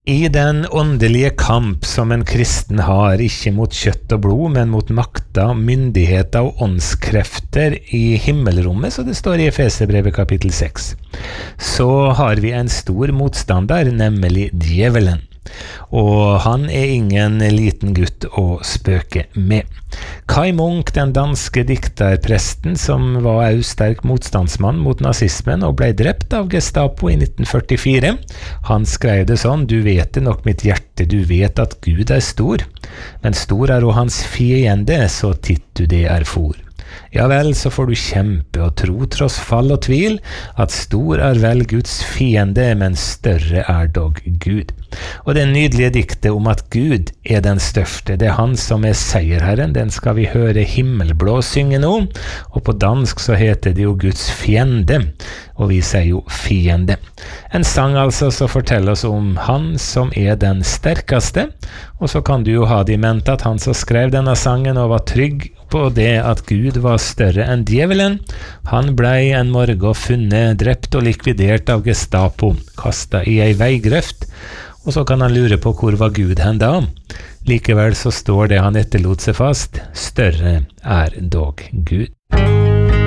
I den åndelige kamp som en kristen har, ikke mot kjøtt og blod, men mot makter, myndigheter og åndskrefter i himmelrommet, så det står i Efeserbrevet kapittel 6, så har vi en stor motstander, nemlig djevelen. Og han ingen liten gutt å spøke med. Kai Munk, den danske dikterpresten, som var en sterk motstandsmann mot nazismen og ble drept av Gestapo i 1944, han skrev det sånn: «Du vet det nok, mitt hjerte, du vet at Gud stor, men stor også hans fiende, så titt du det for. Ja vel, så får du kjempe og tro tross fall og tvil, at stor vel Guds fiende, men større dog Gud.» Og det nydelige diktet om at Gud den største, det han som seierherren, den skal vi høre Himmelblå synge nå, og på dansk så heter det jo Guds fiende, og vi sier jo fiende. En sang altså som forteller oss om han som den sterkeste, og så kan du jo ha det i mente at han som skrev denne sangen og var trygg på det at Gud var større enn djevelen, han ble en morgen funnet, drept og likvidert av Gestapo, kastet i ei veigrøft, og så kan han lure på hvor var Gud hen da. Likevel så står det han etterlot seg fast: større dog Gud.